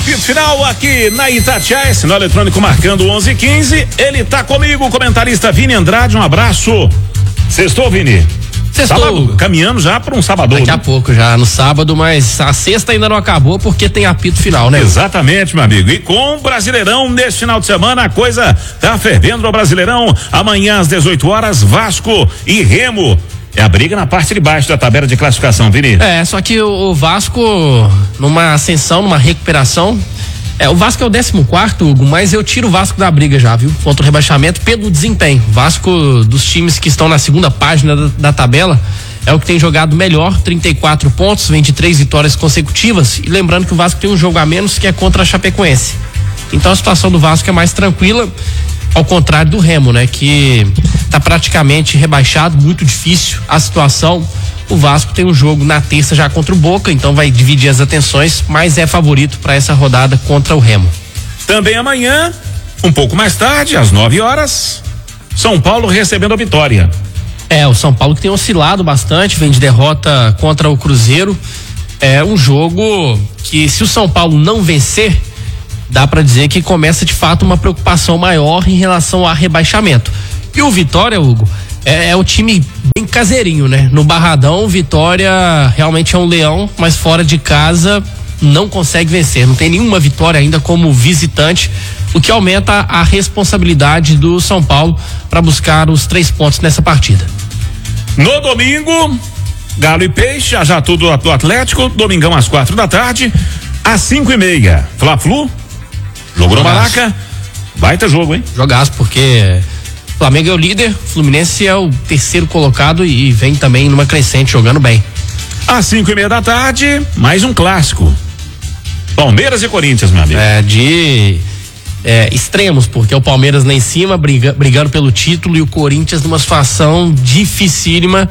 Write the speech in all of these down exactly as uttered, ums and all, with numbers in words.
apito final aqui na Itatiaia, sinal eletrônico marcando onze e quinze. Ele tá comigo, o comentarista Vini Andrade. Um abraço. Sextou, Vini? Sextou. Sábado, caminhando já para um sábado. Daqui né? a pouco, já no sábado, mas a sexta ainda não acabou porque tem apito final, né? Exatamente, meu amigo. E com o Brasileirão nesse final de semana, a coisa tá fervendo no Brasileirão. Amanhã às dezoito horas, Vasco e Remo. É a briga na parte de baixo da tabela de classificação, Vini. É, só que o, o Vasco, numa ascensão, numa recuperação. É, o Vasco é o décimo quarto, Hugo, mas eu tiro o Vasco da briga já, viu? Contra o rebaixamento pelo desempenho. Vasco, dos times que estão na segunda página da, da tabela, é o que tem jogado melhor, trinta e quatro pontos, vinte e três vitórias consecutivas. E lembrando que o Vasco tem um jogo a menos, que é contra a Chapecoense. Então a situação do Vasco é mais tranquila, ao contrário do Remo, né? Que tá praticamente rebaixado, muito difícil a situação. O Vasco tem um jogo na terça já contra o Boca, então vai dividir as atenções, mas é favorito para essa rodada contra o Remo. Também amanhã, um pouco mais tarde, às nove horas, São Paulo recebendo a Vitória. É, o São Paulo que tem oscilado bastante, vem de derrota contra o Cruzeiro. É um jogo que, se o São Paulo não vencer, dá para dizer que começa de fato uma preocupação maior em relação a rebaixamento. E o Vitória, Hugo, é, é o time bem caseirinho, né? No Barradão, Vitória realmente é um leão, mas fora de casa não consegue vencer. Não tem nenhuma vitória ainda como visitante, o que aumenta a responsabilidade do São Paulo para buscar os três pontos nessa partida. No domingo, Galo e Peixe, já já tudo do Atlético, domingão às quatro da tarde, às cinco e meia, Fla-Flu, jogo no Maraca, baita jogo, hein? Jogaço, porque Flamengo é o líder, Fluminense é o terceiro colocado e vem também numa crescente, jogando bem. Às cinco e meia da tarde, mais um clássico, Palmeiras e Corinthians, meu amigo. É, de é, extremos, porque é o Palmeiras lá em cima, briga, brigando pelo título, e o Corinthians numa situação dificílima.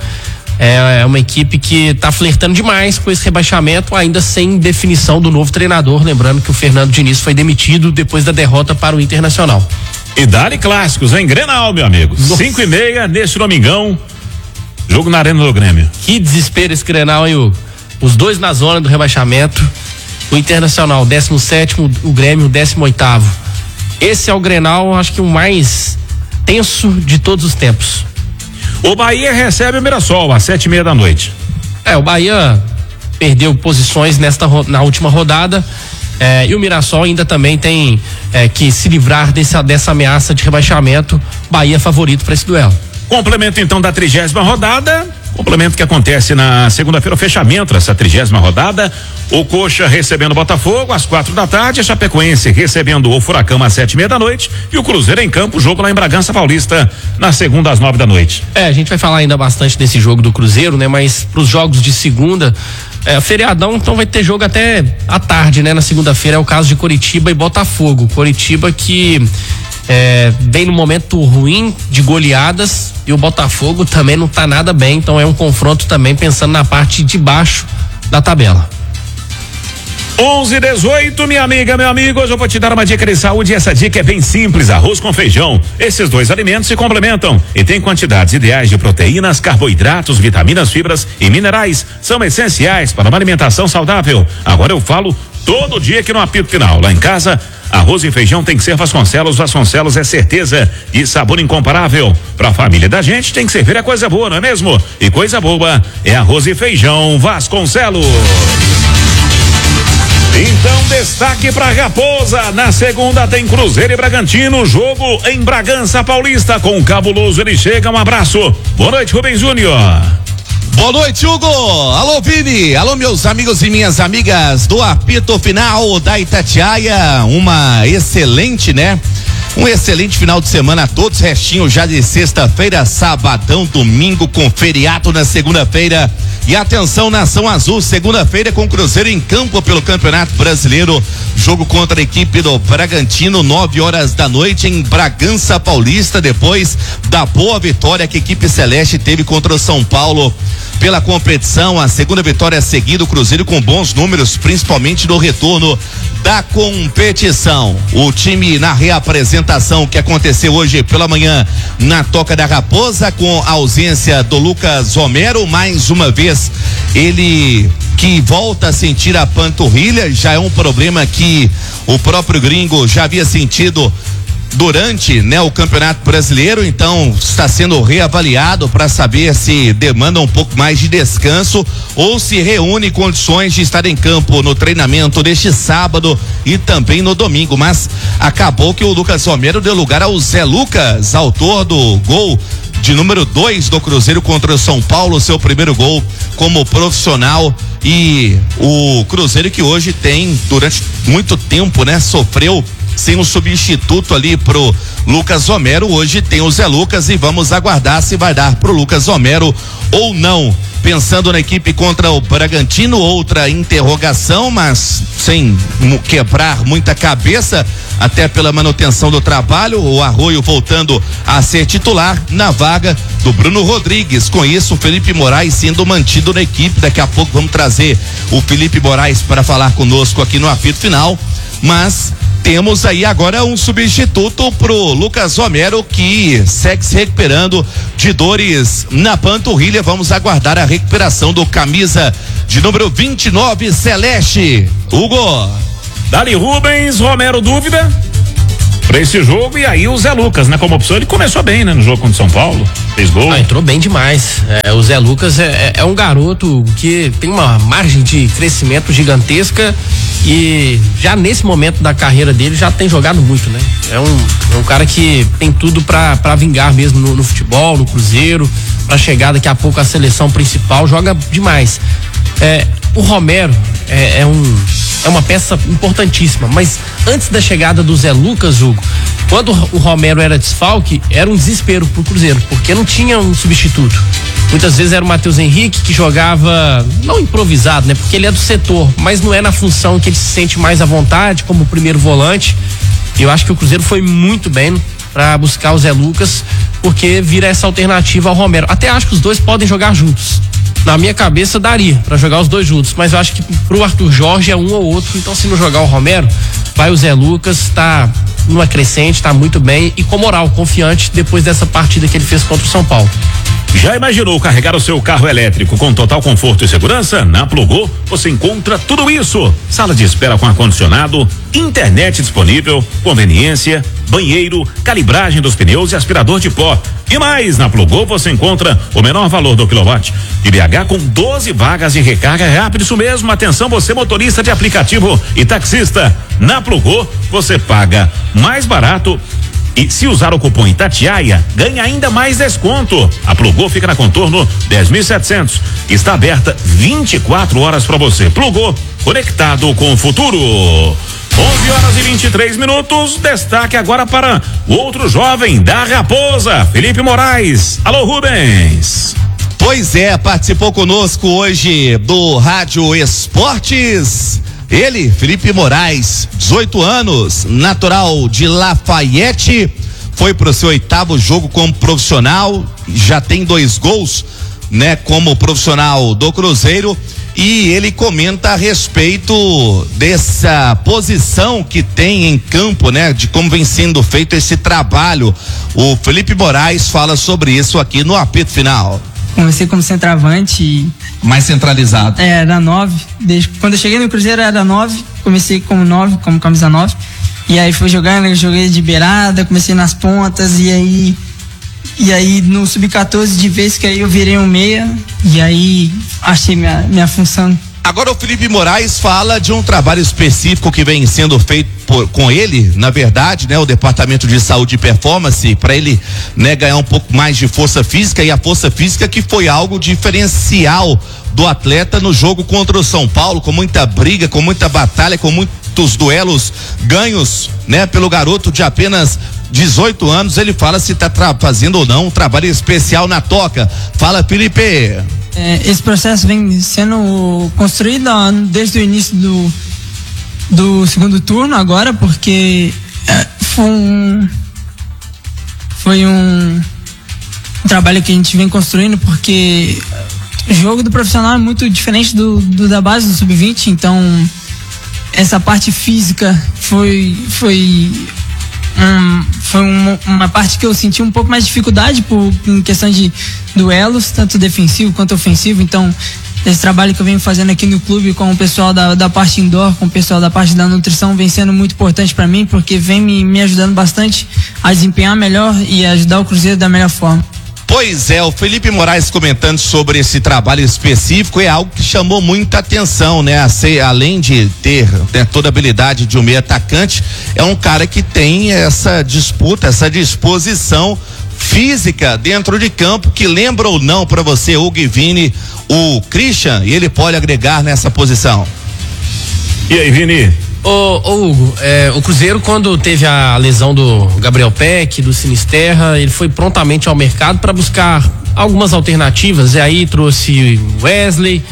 É, é uma equipe que tá flertando demais com esse rebaixamento, ainda sem definição do novo treinador. Lembrando que o Fernando Diniz foi demitido depois da derrota para o Internacional. E dá-lhe clássicos, hein? Grenal, meu amigo. Cinco e meia, nesse domingão, jogo na Arena do Grêmio. Que desespero esse Grenal, hein, Hugo? Os dois na zona do rebaixamento, o Internacional, décimo sétimo, o Grêmio, décimo oitavo. Esse é o Grenal, acho que o mais tenso de todos os tempos. O Bahia recebe o Mirassol às sete e meia da noite. É, o Bahia perdeu posições nesta, na última rodada, é, e o Mirassol ainda também tem é, que se livrar dessa, dessa ameaça de rebaixamento. Bahia favorito para esse duelo. Complemento então da trigésima rodada, complemento que acontece na segunda-feira, o fechamento dessa trigésima rodada. O Coxa recebendo o Botafogo às quatro da tarde, a Chapecoense recebendo o Furacão às sete e meia da noite e o Cruzeiro em campo, jogo lá em Bragança Paulista na segunda às nove da noite. É, a gente vai falar ainda bastante desse jogo do Cruzeiro, né? Mas pros jogos de segunda, é, feriadão, então vai ter jogo até à tarde, né? Na segunda-feira é o caso de Coritiba e Botafogo. Coritiba que É, bem no momento ruim de goleadas, e o Botafogo também não tá nada bem, então é um confronto também pensando na parte de baixo da tabela. onze e dezoito, minha amiga, meu amigo, hoje eu vou te dar uma dica de saúde, e essa dica é bem simples: arroz com feijão. Esses dois alimentos se complementam e têm quantidades ideais de proteínas, carboidratos, vitaminas, fibras e minerais. São essenciais para uma alimentação saudável. Agora eu falo todo dia aqui no apito final. Lá em casa, arroz e feijão tem que ser Vasconcelos. Vasconcelos é certeza e sabor incomparável. Pra família da gente tem que servir a coisa boa, não é mesmo? E coisa boa é arroz e feijão Vasconcelos. Então, destaque para Raposa. Na segunda tem Cruzeiro e Bragantino, jogo em Bragança Paulista com o Cabuloso. Ele chega, um abraço. Boa noite, Rubens Júnior. Boa noite, Hugo. Alô, Vini. Alô, meus amigos e minhas amigas do apito final da Itatiaia. Uma excelente, né? Um excelente final de semana a todos, restinho já de sexta-feira, sabadão, domingo com feriado na segunda-feira. E atenção, Nação Azul, segunda-feira com Cruzeiro em campo pelo Campeonato Brasileiro. Jogo contra a equipe do Bragantino, nove horas da noite em Bragança Paulista, depois da boa vitória que a equipe celeste teve contra o São Paulo. Pela competição, a segunda vitória seguida, o Cruzeiro com bons números, principalmente no retorno da competição. O time na reapresentação que aconteceu hoje pela manhã na Toca da Raposa, com a ausência do Lucas Romero, mais uma vez vez. Ele que volta a sentir a panturrilha, já é um problema que o próprio gringo já havia sentido durante, né, o Campeonato Brasileiro, então está sendo reavaliado para saber se demanda um pouco mais de descanso ou se reúne condições de estar em campo no treinamento deste sábado e também no domingo, mas acabou que o Lucas Romero deu lugar ao Zé Lucas, autor do gol de número dois do Cruzeiro contra o São Paulo, seu primeiro gol como profissional, e o Cruzeiro que hoje tem, durante muito tempo, né, sofreu sem um substituto ali pro Lucas Romero. Hoje tem o Zé Lucas e vamos aguardar se vai dar pro Lucas Romero ou não. Pensando na equipe contra o Bragantino, outra interrogação, mas sem quebrar muita cabeça, até pela manutenção do trabalho, o Arroio voltando a ser titular na vaga do Bruno Rodrigues. Com isso, o Felipe Moraes sendo mantido na equipe. Daqui a pouco vamos trazer o Felipe Moraes para falar conosco aqui no apito final, mas temos aí agora um substituto pro Lucas Romero, que segue se recuperando de dores na panturrilha. Vamos aguardar a recuperação do camisa de número vinte e nove, Celeste. Hugo. Dali Rubens, Romero, dúvida pra esse jogo, e aí o Zé Lucas, né, como opção. Ele começou bem, né, no jogo contra o São Paulo, fez gol. Ah, entrou bem demais. É, o Zé Lucas é, é um garoto que tem uma margem de crescimento gigantesca e já nesse momento da carreira dele já tem jogado muito, né? É um, é um cara que tem tudo pra, pra vingar mesmo no, no futebol, no Cruzeiro, pra chegar daqui a pouco à seleção principal, joga demais. É, o Romero é, é um é uma peça importantíssima, mas antes da chegada do Zé Lucas, Hugo, quando o Romero era desfalque, era um desespero pro Cruzeiro, porque não tinha um substituto. Muitas vezes era o Matheus Henrique que jogava, não improvisado, né? Porque ele é do setor, mas não é na função que ele se sente mais à vontade, como primeiro volante. Eu acho que o Cruzeiro foi muito bem para buscar o Zé Lucas, porque vira essa alternativa ao Romero. Até acho que os dois podem jogar juntos. Na minha cabeça daria para jogar os dois juntos, mas eu acho que pro Arthur Jorge é um ou outro, então se não jogar o Romero, vai o Zé Lucas, tá numa crescente, tá muito bem e com moral, confiante depois dessa partida que ele fez contra o São Paulo. Já imaginou carregar o seu carro elétrico com total conforto e segurança? Na Plugô você encontra tudo isso. Sala de espera com ar-condicionado, internet disponível, conveniência, banheiro, calibragem dos pneus e aspirador de pó. E mais, na Plugô você encontra o menor valor do quilowatt de B H com doze vagas de recarga rápida. Isso mesmo, atenção você motorista de aplicativo e taxista. Na Plugô você paga mais barato e se usar o cupom Itatiaia, ganha ainda mais desconto. A Plugô fica na Contorno dez mil e setecentos. Está aberta vinte e quatro horas para você. Plugô, conectado com o futuro. onze horas e vinte e três minutos. Destaque agora para o outro jovem da Raposa, Felipe Moraes. Alô, Rubens. Pois é, participou conosco hoje do Rádio Esportes. Ele, Felipe Moraes, dezoito anos, natural de Lafayette, foi pro seu oitavo jogo como profissional, já tem dois gols, né, como profissional do Cruzeiro, e ele comenta a respeito dessa posição que tem em campo, né, de como vem sendo feito esse trabalho. O Felipe Moraes fala sobre isso aqui no apito final. Comecei como centroavante e... mais centralizado. É, era nove. Desde quando eu cheguei no Cruzeiro era nove. Comecei como nove, como camisa nove. E aí fui jogando, eu joguei de beirada, comecei nas pontas e aí. E aí no sub quatorze de vez que aí eu virei um meia. E aí achei minha, minha função. Agora o Felipe Moraes fala de um trabalho específico que vem sendo feito por, com ele, na verdade, né, o Departamento de Saúde e Performance, para ele, né, ganhar um pouco mais de força física, e a força física que foi algo diferencial do atleta no jogo contra o São Paulo, com muita briga, com muita batalha, com muitos duelos ganhos, né, pelo garoto de apenas dezoito anos. Ele fala se está fazendo ou não um trabalho especial na toca. Fala, Felipe. É, esse processo vem sendo construído ó, desde o início do, do segundo turno agora, porque é, foi um foi um, um trabalho que a gente vem construindo, porque o jogo do profissional é muito diferente do, do da base do sub vinte, então essa parte física foi foi um, foi uma, uma parte que eu senti um pouco mais de dificuldade por, em questão de duelos, tanto defensivo quanto ofensivo. Então, esse trabalho que eu venho fazendo aqui no clube com o pessoal da, da parte indoor, com o pessoal da parte da nutrição, vem sendo muito importante para mim, porque vem me, me ajudando bastante a desempenhar melhor e ajudar o Cruzeiro da melhor forma. Pois é, o Felipe Moraes comentando sobre esse trabalho específico é algo que chamou muita atenção, né? A ser, além de ter, né, toda a habilidade de um meio atacante, é um cara que tem essa disputa, essa disposição física dentro de campo, que lembra ou não para você, Hugo e Vini, o Christian, e ele pode agregar nessa posição. E aí, Vini? Ô, ô Hugo, é, o Cruzeiro, quando teve a lesão do Gabriel Peck, do Sinisterra, ele foi prontamente ao mercado para buscar algumas alternativas, e aí trouxe Wesley,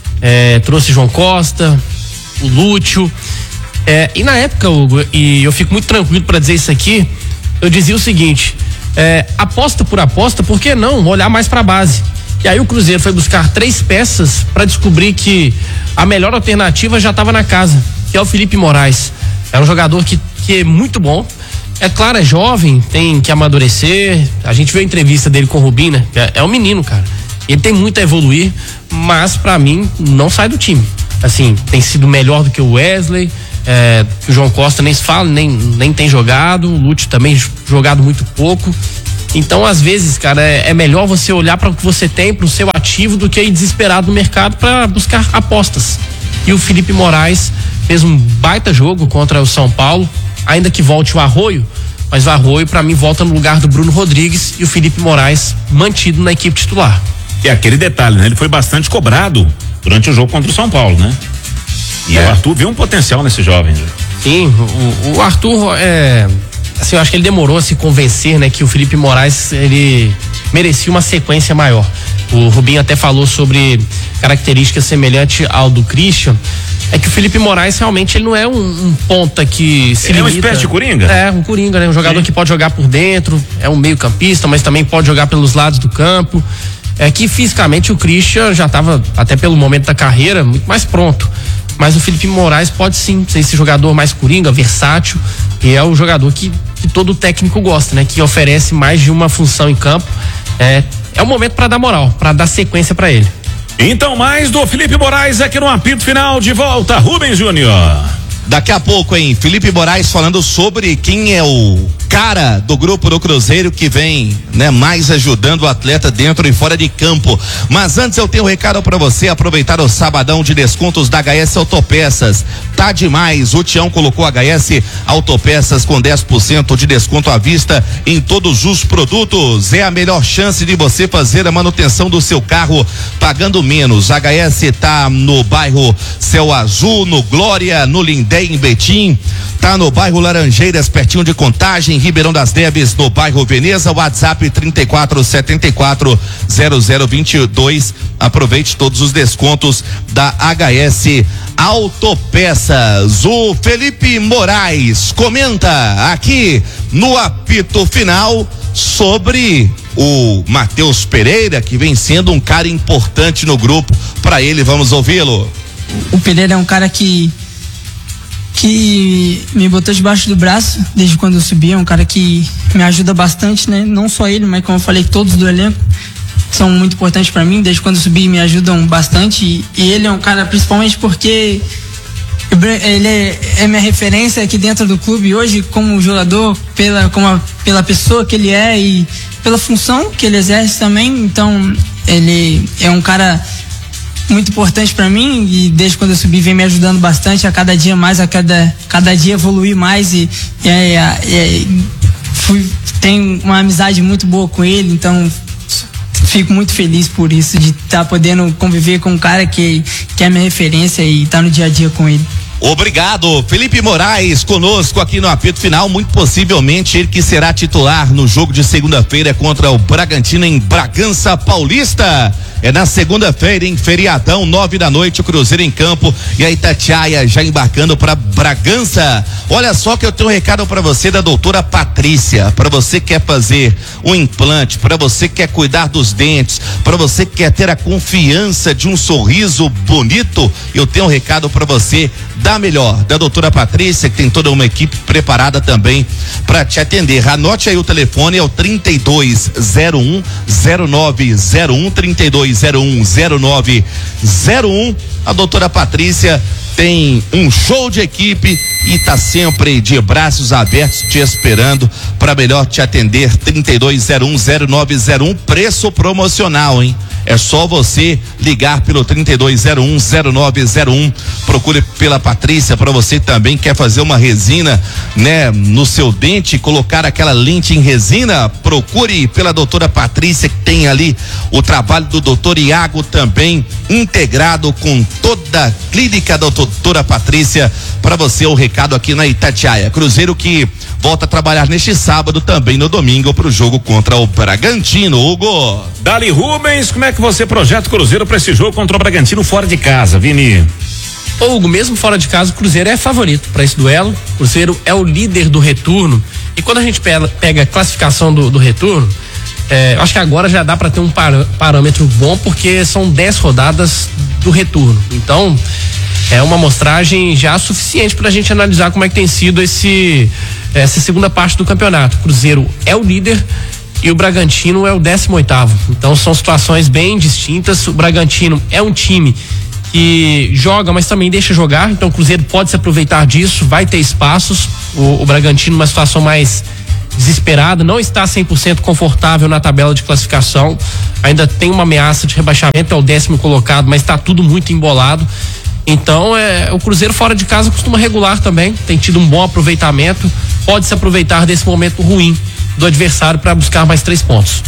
é, trouxe João Costa, o Lúcio, é, e na época, Hugo, e eu fico muito tranquilo para dizer isso aqui, eu dizia o seguinte, é, aposta por aposta, por que não olhar mais para a base? E aí o Cruzeiro foi buscar três peças para descobrir que a melhor alternativa já estava na casa, que é o Felipe Moraes. É um jogador que, que é muito bom. É claro, é jovem, tem que amadurecer. A gente viu a entrevista dele com o Rubinho, né? É, é um menino, cara. Ele tem muito a evoluir, mas pra mim não sai do time. Assim, tem sido melhor do que o Wesley. É, o João Costa nem se fala, nem, nem tem jogado. O Lúcio também jogado muito pouco. Então, às vezes, cara, é, é melhor você olhar para o que você tem, para o seu ativo, do que ir desesperado no mercado para buscar apostas. E o Felipe Moraes fez um baita jogo contra o São Paulo, ainda que volte o Arroio, mas o Arroio, para mim, volta no lugar do Bruno Rodrigues e o Felipe Moraes mantido na equipe titular. E aquele detalhe, né? Ele foi bastante cobrado durante o jogo contra o São Paulo, né? E é. o Arthur viu um potencial nesse jovem. Né? Sim, o, o Arthur é... Assim, eu acho que ele demorou a se convencer, né, que o Felipe Moraes, ele merecia uma sequência maior. O Rubinho até falou sobre características semelhantes ao do Christian. É que o Felipe Moraes realmente ele não é um, um ponta que se ele limita. É uma espécie de coringa? É, um coringa, né? Um jogador Sim. que pode jogar por dentro, é um meio campista, mas também pode jogar pelos lados do campo. É que fisicamente o Christian já estava, até pelo momento da carreira, muito mais pronto. Mas o Felipe Moraes pode sim ser esse jogador mais coringa, versátil, e é o jogador que, que todo técnico gosta, né? Que oferece mais de uma função em campo. É, é o momento para dar moral, para dar sequência para ele. Então, mais do Felipe Moraes aqui no apito final, de volta, Rubens Júnior. Daqui a pouco, hein? Felipe Moraes falando sobre quem é o cara do grupo do Cruzeiro que vem, né, mais ajudando o atleta dentro e fora de campo. Mas antes eu tenho um recado para você, aproveitar o sabadão de descontos da H S Autopeças. Tá demais, o Tião colocou H S Autopeças com dez por cento de desconto à vista em todos os produtos. É a melhor chance de você fazer a manutenção do seu carro pagando menos. A H S tá no bairro Céu Azul, no Glória, no Lindé, em Betim. Tá no bairro Laranjeiras, pertinho de Contagem, Ribeirão das Neves, no bairro Veneza. WhatsApp trinta e quatro setenta e quatro zero zero vinte e dois. Aproveite todos os descontos da H S Autopeças. O Felipe Moraes comenta aqui no apito final sobre o Matheus Pereira, que vem sendo um cara importante no grupo. Para ele, vamos ouvi-lo. O Pereira é um cara que que me botou debaixo do braço desde quando eu subi, é um cara que me ajuda bastante, né? Não só ele, mas como eu falei, todos do elenco são muito importantes para mim, desde quando eu subi me ajudam bastante, e, e ele é um cara principalmente porque ele é, é minha referência aqui dentro do clube hoje como jogador, pela, como a, pela pessoa que ele é e pela função que ele exerce também. Então ele é um cara muito importante para mim, e desde quando eu subi vem me ajudando bastante a cada dia mais, a cada, cada dia evoluir mais, e, e, e, e fui, tenho uma amizade muito boa com ele, então fico muito feliz por isso, de estar tá podendo conviver com um cara que, que é minha referência e estar tá no dia a dia com ele. Obrigado, Felipe Moraes conosco aqui no apito final, muito possivelmente ele que será titular no jogo de segunda-feira contra o Bragantino em Bragança Paulista. é na segunda-feira, em feriadão, nove da noite, o Cruzeiro em campo e a Itatiaia já embarcando para Bragança. Olha só que eu tenho um recado para você da doutora Patrícia, para você que quer fazer um implante, para você que quer cuidar dos dentes, para você que quer ter a confiança de um sorriso bonito, eu tenho um recado para você da melhor, da doutora Patrícia, que tem toda uma equipe preparada também para te atender. Anote aí o telefone, é o trinta e dois zero um zero nove zero um, trinta e dois zero um zero nove zero um. A doutora Patrícia tem um show de equipe e tá sempre de braços abertos te esperando para melhor te atender. Trinta e dois zero um zero nove zero um, preço promocional, hein? É só você ligar pelo trinta e dois zero um zero nove zero um. Procure pela Patrícia. Para você também quer fazer uma resina, né, no seu dente, colocar aquela lente em resina, procure pela doutora Patrícia, que tem ali o trabalho do doutor Iago também integrado com toda a clínica da doutora Patrícia. Para você o recado aqui na Itatiaia. Cruzeiro que volta a trabalhar neste sábado, também no domingo, para o jogo contra o Bragantino. Hugo. Dali Rubens, como é que você projeta o Cruzeiro para esse jogo contra o Bragantino fora de casa, Vini? Ô, Hugo, mesmo fora de casa, o Cruzeiro é favorito para esse duelo. O Cruzeiro é o líder do retorno. E quando a gente pega, pega a classificação do, do retorno, é, acho que agora já dá para ter um par, parâmetro bom, porque são dez rodadas do retorno. Então, é uma amostragem já suficiente para a gente analisar como é que tem sido esse, essa segunda parte do campeonato. O Cruzeiro é o líder e o Bragantino é o décimo oitavo. Então são situações bem distintas. O Bragantino é um time que joga, mas também deixa jogar. Então o Cruzeiro pode se aproveitar disso, vai ter espaços. O, o Bragantino numa situação mais desesperada, não está cem por cento confortável na tabela de classificação. Ainda tem uma ameaça de rebaixamento, é o décimo colocado, mas está tudo muito embolado. Então, é, o Cruzeiro fora de casa costuma regular também, tem tido um bom aproveitamento, pode se aproveitar desse momento ruim do adversário para buscar mais três pontos.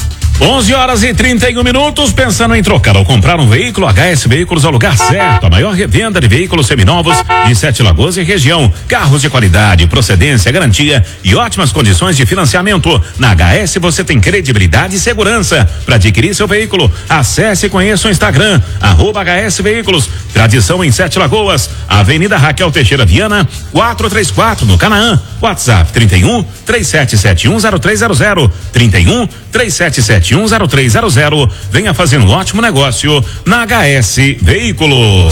onze horas e trinta e um minutos. Pensando em trocar ou comprar um veículo? H S Veículos é o lugar certo. A maior revenda de veículos seminovos de Sete Lagoas e região. Carros de qualidade, procedência, garantia e ótimas condições de financiamento. Na H S você tem credibilidade e segurança. Para adquirir seu veículo, acesse e conheça o Instagram, arroba H S Veículos. Tradição em Sete Lagoas. Avenida Raquel Teixeira Viana, quatrocentos e trinta e quatro, no Canaã. WhatsApp trinta e um, três sete sete um, zero três zero zero. trinta e um, três sete sete um, zero três zero zero. Venha fazer um ótimo negócio na H S Veículos.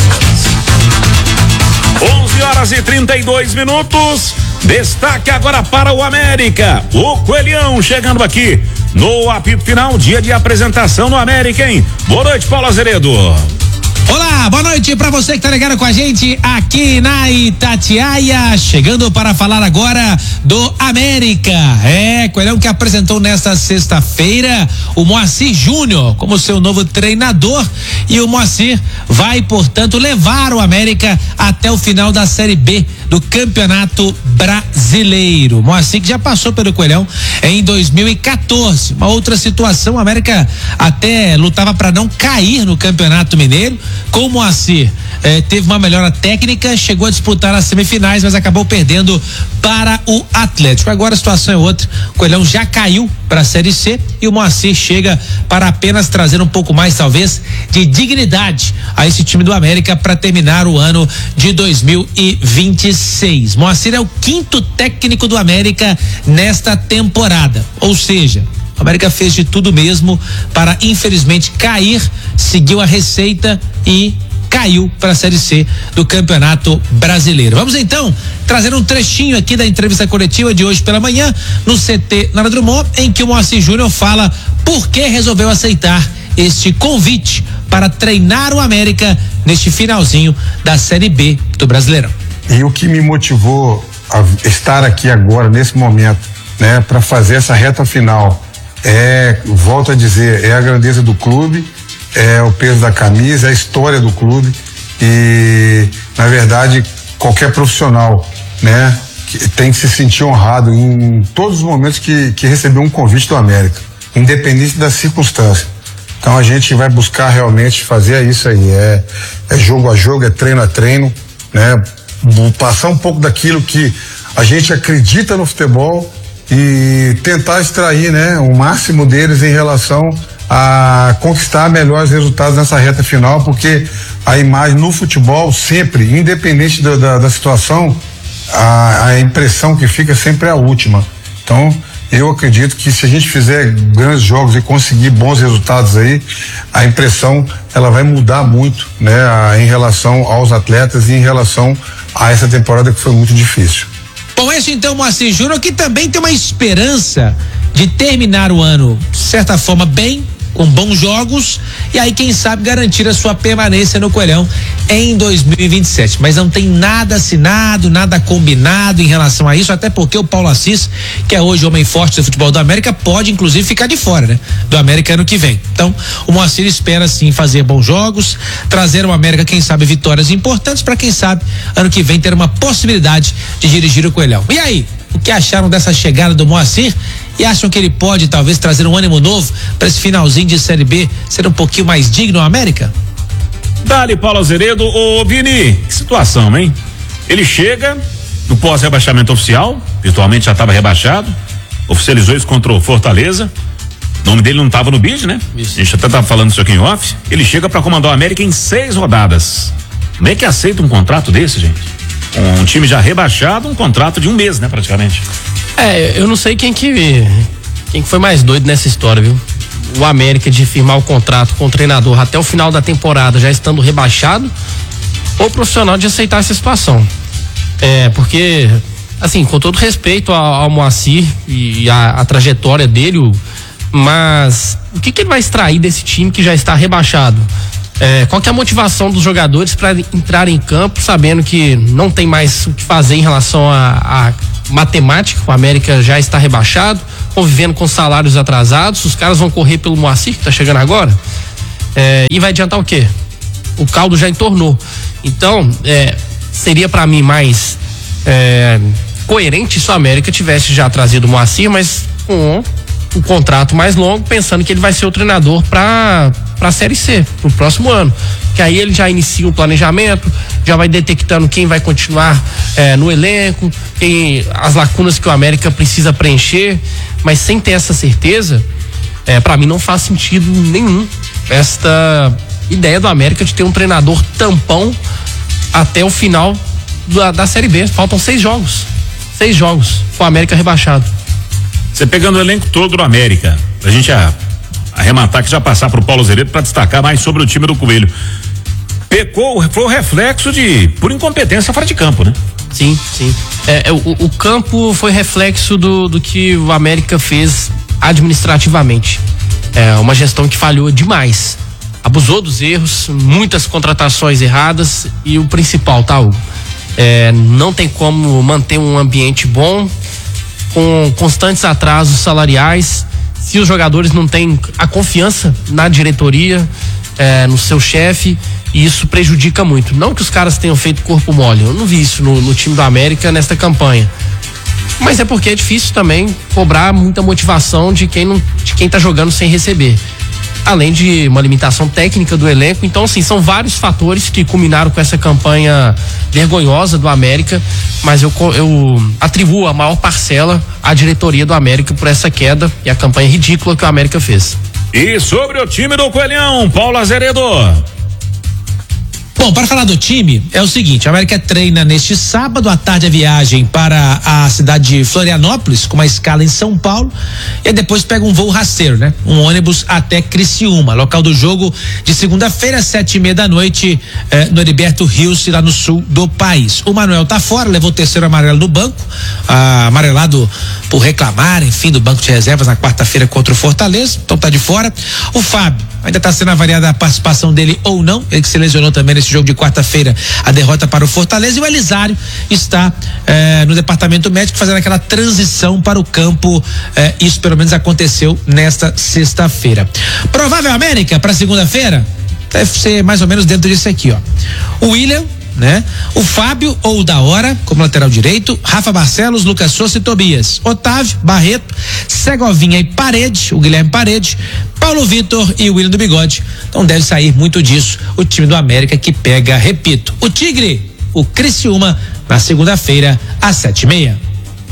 onze horas e trinta e dois minutos. Destaque agora para o América. O Coelhão chegando aqui no apito final, dia de apresentação no América, hein? Boa noite, Paulo Azeredo. Olá, boa noite pra você que tá ligado com a gente aqui na Itatiaia, chegando para falar agora do América. É, Coelhão que apresentou nesta sexta-feira o Moacir Júnior como seu novo treinador, e o Moacir vai, portanto, levar o América até o final da Série B do Campeonato Brasileiro. Moacir que já passou pelo Coelhão em dois mil e quatorze. Uma outra situação, o América até lutava para não cair no Campeonato Mineiro. Com o Moacir, eh, teve uma melhora técnica, chegou a disputar as semifinais, mas acabou perdendo para o Atlético. Agora a situação é outra. O Coelhão já caiu para a Série C e o Moacir chega para apenas trazer um pouco mais, talvez, de dignidade a esse time do América para terminar o ano de dois mil e vinte e seis. Moacir é o quinto técnico do América nesta temporada, ou seja, o América fez de tudo mesmo para, infelizmente, cair, seguiu a receita e caiu para a Série C do Campeonato Brasileiro. Vamos então trazer um trechinho aqui da entrevista coletiva de hoje pela manhã no C T Nara Drummond, em que o Moacir Júnior fala por que resolveu aceitar este convite para treinar o América neste finalzinho da Série B do Brasileirão. E o que me motivou a estar aqui agora, nesse momento, né, para fazer essa reta final, é, volto a dizer, é a grandeza do clube, é o peso da camisa, é a história do clube e, na verdade, qualquer profissional, né, que tem que se sentir honrado em todos os momentos que, que recebeu um convite do América, independente da circunstância. Então a gente vai buscar realmente fazer isso aí, é, é jogo a jogo, é treino a treino, né, passar um pouco daquilo que a gente acredita no futebol e tentar extrair, né, o máximo deles em relação a conquistar melhores resultados nessa reta final, porque a imagem no futebol sempre, independente da, da, da situação, a, a impressão que fica sempre é a última. Então, eu acredito que se a gente fizer grandes jogos e conseguir bons resultados aí, a impressão ela vai mudar muito, né, a, em relação aos atletas e em relação a essa temporada que foi muito difícil. Bom, esse então Moacir Júnior, que também tem uma esperança de terminar o ano, de certa forma, bem, com bons jogos, e aí quem sabe garantir a sua permanência no Coelhão em dois mil e vinte e sete, mas não tem nada assinado, nada combinado em relação a isso, até porque o Paulo Assis, que é hoje o homem forte do futebol do América, pode inclusive ficar de fora, né? Do América ano que vem. Então, o Moacir espera sim fazer bons jogos, trazer ao América, quem sabe, vitórias importantes para quem sabe, ano que vem ter uma possibilidade de dirigir o Coelhão. E aí, o que acharam dessa chegada do Moacir? E acham que ele pode talvez trazer um ânimo novo para esse finalzinho de Série B ser um pouquinho mais digno ao América? Dali, Paulo Azeredo. Ô Vini, que situação, hein? Ele chega no pós-rebaixamento oficial, virtualmente já estava rebaixado, oficializou isso contra o Fortaleza, o nome dele não estava no bid, né? Isso. A gente até estava falando isso aqui em off. Ele chega para comandar o América em seis rodadas. Como é que aceita um contrato desse, gente? Um time já rebaixado, um contrato de um mês, né, praticamente. É, eu não sei quem que quem que foi mais doido nessa história, viu? O América de firmar o contrato com o treinador até o final da temporada já estando rebaixado, ou o profissional de aceitar essa situação. É, porque, assim, com todo respeito ao, ao Moacir e a, a trajetória dele, o, mas o que que ele vai extrair desse time que já está rebaixado? É, qual que é a motivação dos jogadores para entrar em campo sabendo que não tem mais o que fazer em relação a, a matemática? O América já está rebaixado, convivendo com salários atrasados, os caras vão correr pelo Moacir que está chegando agora, é, e vai adiantar o quê? O caldo já entornou. Então, é, seria para mim mais é, coerente se o América tivesse já trazido o Moacir, mas com um contrato mais longo, pensando que ele vai ser o treinador para para a Série C, pro próximo ano, que aí ele já inicia o planejamento, já vai detectando quem vai continuar eh, no elenco, quem, as lacunas que o América precisa preencher, mas sem ter essa certeza, eh, para mim não faz sentido nenhum esta ideia do América de ter um treinador tampão até o final da, da Série B. Faltam seis jogos, seis jogos com o América rebaixado. Você pegando o elenco todo do América, a gente a arrematar que já passar pro Paulo Azeredo para destacar mais sobre o time do Coelho. Pecou, foi o reflexo de por incompetência fora de campo, né? Sim, sim. É, é, o, o campo foi reflexo do, do que o América fez administrativamente. É uma gestão que falhou demais. Abusou dos erros, muitas contratações erradas e o principal, tá, Hugo? É, não tem como manter um ambiente bom com constantes atrasos salariais se os jogadores não têm a confiança na diretoria, é, no seu chefe, e isso prejudica muito. Não que os caras tenham feito corpo mole, eu não vi isso no, no time do América nesta campanha, mas é porque é difícil também cobrar muita motivação de quem não, de quem tá jogando sem receber, além de uma limitação técnica do elenco. Então, assim, são vários fatores que culminaram com essa campanha vergonhosa do América, mas eu, eu atribuo a maior parcela à diretoria do América por essa queda e a campanha ridícula que o América fez. E sobre o time do Coelhão, Paulo Azeredo. Bom, para falar do time, é o seguinte: a América treina neste sábado à tarde a viagem para a cidade de Florianópolis, com uma escala em São Paulo, e aí depois pega um voo rasteiro, né? Um ônibus até Criciúma, local do jogo de segunda-feira, sete e meia da noite, eh, no Heriberto Rios, lá no sul do país. O Manuel tá fora, levou o terceiro amarelo no banco, ah, amarelado por reclamar, enfim, do banco de reservas na quarta-feira contra o Fortaleza, então tá de fora. O Fábio ainda está sendo avaliada a participação dele ou não, ele que se lesionou também nesse jogo de quarta-feira, a derrota para o Fortaleza, e o Elisário está eh, no departamento médico fazendo aquela transição para o campo, eh, isso pelo menos aconteceu nesta sexta-feira. Provável América para segunda-feira deve ser mais ou menos dentro disso aqui, ó. O William, né? O Fábio ou o da hora como lateral direito, Rafa Barcelos, Lucas Souza e Tobias, Otávio, Barreto, Segovinha e Parede, o Guilherme Parede, Paulo Vitor e o William do Bigode. Então deve sair muito disso o time do América, que pega, repito, o Tigre, o Criciúma, na segunda-feira às sete e meia.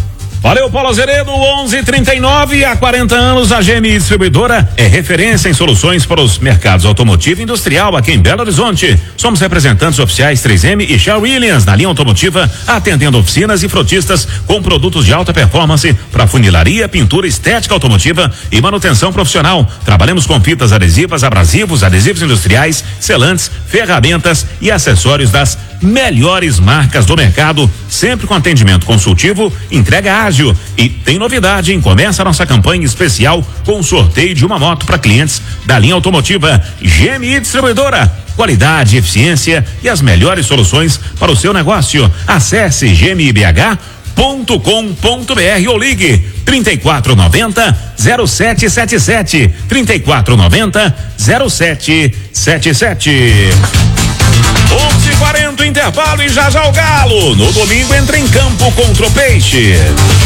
Valeu, Paulo Azeredo, onze trinta e nove. Há quarenta anos, a G M I Distribuidora é referência em soluções para os mercados automotivo e industrial aqui em Belo Horizonte. Somos representantes oficiais três M e Sherwin Williams na linha automotiva, atendendo oficinas e frotistas com produtos de alta performance para funilaria, pintura, estética automotiva e manutenção profissional. Trabalhamos com fitas adesivas, abrasivos, adesivos industriais, selantes, ferramentas e acessórios das melhores marcas do mercado, sempre com atendimento consultivo, entrega ágil. E tem novidade, hein? Começa a nossa campanha especial com sorteio de uma moto para clientes da linha automotiva G M I Distribuidora. Qualidade, eficiência e as melhores soluções para o seu negócio. Acesse g m i b h ponto com ponto b r ou ligue trinta e quatro noventa zero sete sete sete, trinta e quatro noventa zero sete sete sete. onze e quarenta, intervalo e já já o Galo. No domingo entra em campo contra o Peixe.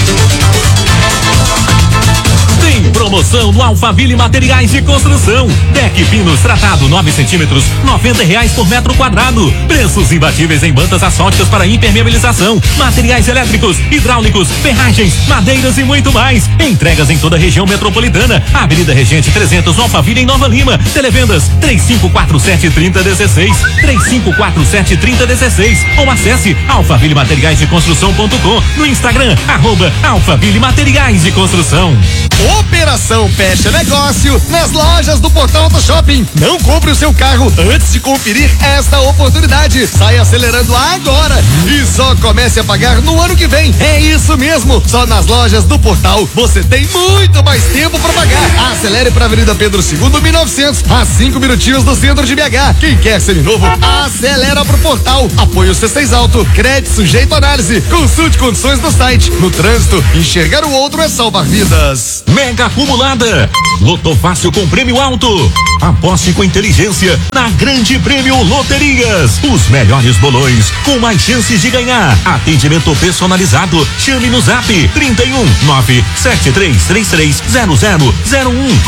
Tem promoção no Alphaville Materiais de Construção. Deck Pinos tratado nove centímetros, noventa reais por metro quadrado. Preços imbatíveis em bandas asfálticas para impermeabilização, materiais elétricos, hidráulicos, ferragens, madeiras e muito mais. Entregas em toda a região metropolitana. Avenida Regente trezentos, no Alphaville, em Nova Lima. Televendas três cinco quatro sete, trinta dezesseis, três cinco quatro sete, trinta dezesseis. Ou acesse alphaville materiais de construção ponto com no Instagram, arroba Alphaville Materiais de Construção. Operação Fecha Negócio nas lojas do Portal Auto Shopping. Não compre o seu carro antes de conferir esta oportunidade. Saia acelerando agora e só comece a pagar no ano que vem. É isso mesmo. Só nas lojas do Portal você tem muito mais tempo para pagar. Acelere para a Avenida Pedro segundo, mil e novecentos, a cinco minutinhos do centro de B H. Quem quer seminovo, acelera pro Portal. Apoio C seis Alto, crédito sujeito à análise. Consulte condições no site. No trânsito, enxergar o outro é salvar vidas. Mega acumulada. Lotou fácil com prêmio alto. Aposte com inteligência na Grande Prêmio Loterias. Os melhores bolões com mais chances de ganhar. Atendimento personalizado. Chame no zap trinta e um, nove sete três três três zero zero zero um.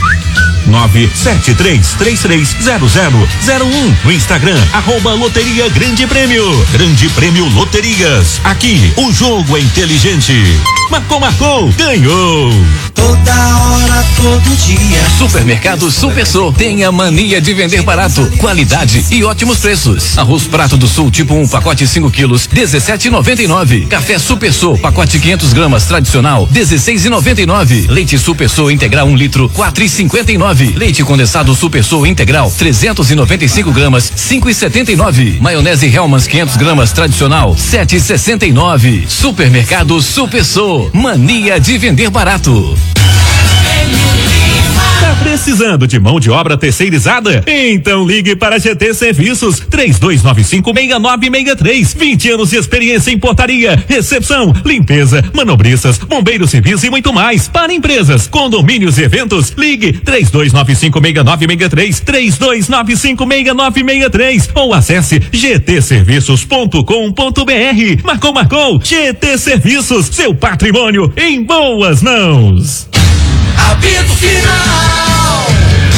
nove sete três três três zero zero zero um. No Instagram, arroba Loteria Grande Prêmio. Grande Prêmio Loterias. Aqui, o jogo é inteligente. Marcou, marcou, ganhou. Toda hora, todo dia. Supermercado Supersô tem a mania de vender barato, qualidade e ótimos preços. Arroz Prato do Sul tipo um, pacote cinco quilos, dezessete e noventa e nove. Café Supersô, pacote quinhentas gramas tradicional, dezesseis e noventa e nove. Leite Supersô integral um litro, quatro e cinquenta e nove. Leite condensado Supersô integral, trezentos e noventa e cinco gramas, cinco e setenta e nove. Maionese Hellmann's quinhentas gramas tradicional, sete e sessenta e nove. Supermercado Supersô, mania de vender barato. Tá precisando de mão de obra terceirizada? Então ligue para G T Serviços três dois nove cinco, seis nove seis três. vinte anos de experiência em portaria, recepção, limpeza, manobristas, bombeiros civis e muito mais. Para empresas, condomínios e eventos, ligue três dois nove cinco, seis nove seis três, três dois nove cinco, seis nove seis três ou acesse g t serviços ponto com ponto b r. Marcou, marcou, G T Serviços, seu patrimônio em boas mãos. Apito final.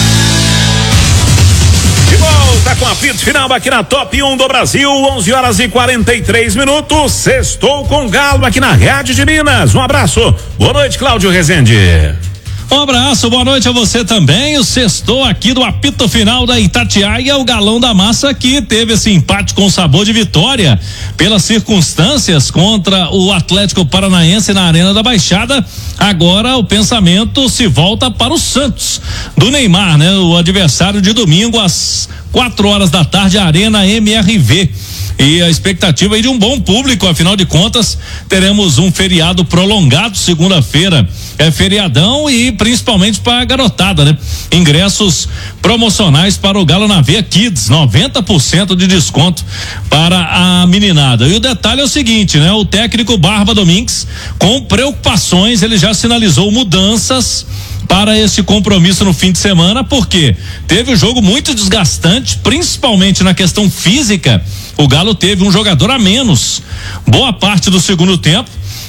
De volta com apito final aqui na Top um do Brasil, onze horas e quarenta e três minutos. Sextou com Galo aqui na Rádio de Minas. Um abraço. Boa noite, Cláudio Rezende. Um abraço, boa noite a você também. O sextou aqui do apito final da Itatiaia, o Galão da Massa, que teve esse empate com sabor de vitória pelas circunstâncias contra o Atlético Paranaense na Arena da Baixada. Agora o pensamento se volta para o Santos do Neymar, né? O adversário de domingo às quatro horas da tarde, Arena M R V. E a expectativa é de um bom público, afinal de contas, teremos um feriado prolongado, segunda-feira é feriadão e principalmente para a garotada, né? Ingressos promocionais para o Galo na Veia Kids, noventa por cento de desconto para a meninada. E o detalhe é o seguinte, né? O técnico Barba Domingues, com preocupações, ele já sinalizou mudanças para esse compromisso no fim de semana, porque teve um jogo muito desgastante, principalmente na questão física. O Galo teve um jogador a menos boa parte do segundo tempo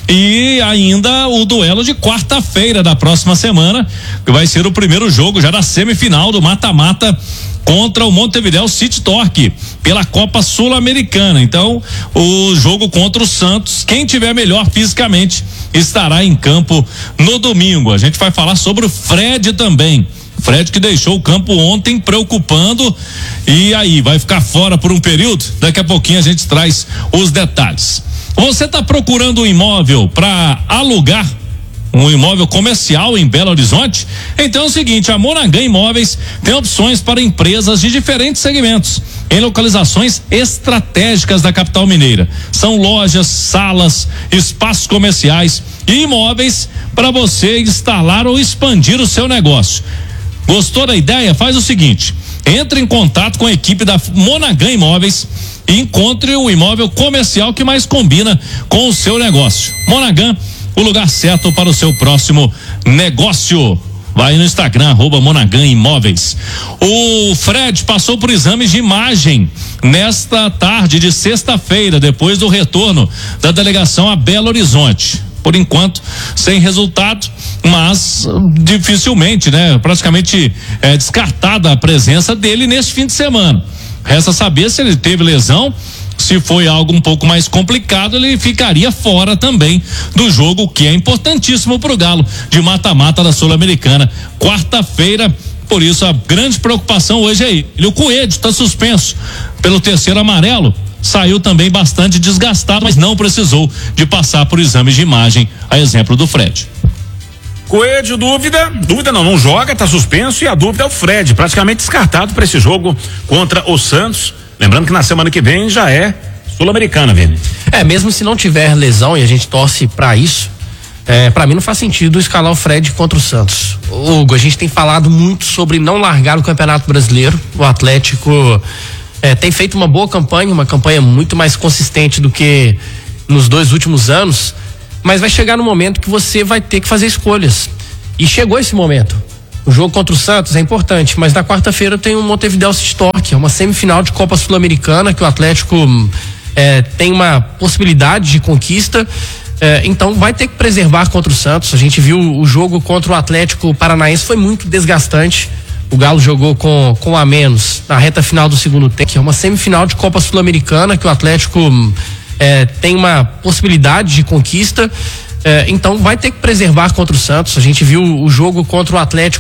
E ainda o duelo de quarta-feira da próxima semana, que vai ser o primeiro jogo já da semifinal do mata-mata contra o Montevideo City Torque pela Copa Sul-Americana. Então, o jogo contra o Santos, quem tiver melhor fisicamente estará em campo no domingo. A gente vai falar sobre o Fred também. Fred que deixou o campo ontem preocupando e aí vai ficar fora por um período. Daqui a pouquinho a gente traz os detalhes. Você está procurando um imóvel para alugar? Um imóvel comercial em Belo Horizonte? Então é o seguinte, a Monaghan Imóveis tem opções para empresas de diferentes segmentos, em localizações estratégicas da capital mineira. São lojas, salas, espaços comerciais e imóveis para você instalar ou expandir o seu negócio. Gostou da ideia? Faz o seguinte, entre em contato com a equipe da Monaghan Imóveis e encontre o imóvel comercial que mais combina com o seu negócio. Monaghan, o lugar certo para o seu próximo negócio. Vai no Instagram, arroba Monaghan Imóveis. O Fred passou por exames de imagem nesta tarde de sexta-feira, depois do retorno da delegação a Belo Horizonte. Por enquanto, sem resultado, mas dificilmente, né? Praticamente é descartada a presença dele neste fim de semana. Resta saber se ele teve lesão. Se foi algo um pouco mais complicado, ele ficaria fora também do jogo, que é importantíssimo pro Galo, de mata-mata da Sul-Americana, quarta-feira. Por isso a grande preocupação hoje é ele. O Coelho está suspenso pelo terceiro amarelo, saiu também bastante desgastado, mas não precisou de passar por exames de imagem, a exemplo do Fred. Coelho, dúvida, dúvida não, não joga, tá suspenso, e a dúvida é o Fred, praticamente descartado para esse jogo contra o Santos. Lembrando que na semana que vem já é Sul-Americana, Vini. É, mesmo se não tiver lesão, e a gente torce pra isso, é, pra mim não faz sentido escalar o Fred contra o Santos. Hugo, a gente tem falado muito sobre não largar o Campeonato Brasileiro. O Atlético é, tem feito uma boa campanha, uma campanha muito mais consistente do que nos dois últimos anos, mas vai chegar no momento que você vai ter que fazer escolhas. E chegou esse momento. O jogo contra o Santos é importante, mas na quarta-feira tem o Montevideo City Torque, é uma semifinal de Copa Sul-Americana que o Atlético é, tem uma possibilidade de conquista, é, então vai ter que preservar contra o Santos. A gente viu o jogo contra o Atlético Paranaense, foi muito desgastante. O Galo jogou com, com a menos na reta final do segundo tempo, é uma semifinal de Copa Sul-Americana que o Atlético é, tem uma possibilidade de conquista. É, então vai ter que preservar contra o Santos. A gente viu o jogo contra o Atlético